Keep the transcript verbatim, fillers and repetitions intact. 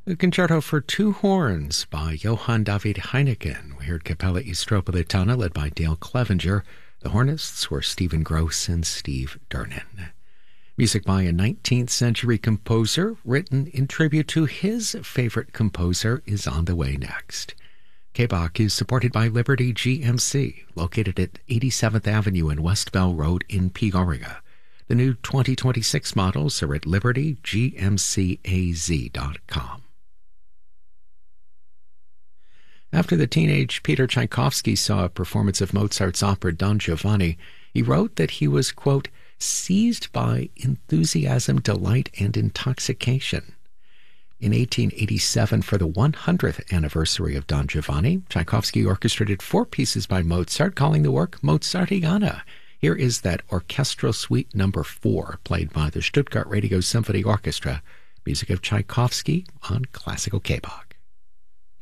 A concerto for two horns by Johann David Heineken. We heard Capella Istropolitana led by Dale Clevenger. The hornists were Stephen Gross and Steve Durnan. Music by a nineteenth century composer written in tribute to his favorite composer is on the way next. K B O C is supported by Liberty G M C, located at eighty-seventh Avenue and West Bell Road in Peoria. The new twenty twenty-six models are at liberty g m c a z dot com. After the teenage Peter Tchaikovsky saw a performance of Mozart's opera Don Giovanni, he wrote that he was, quote, seized by enthusiasm, delight, and intoxication. In eighteen eighty-seven, for the one hundredth anniversary of Don Giovanni, Tchaikovsky orchestrated four pieces by Mozart, calling the work Mozartiana. Here is that orchestral suite number four, played by the Stuttgart Radio Symphony Orchestra, music of Tchaikovsky on Classical K B O C.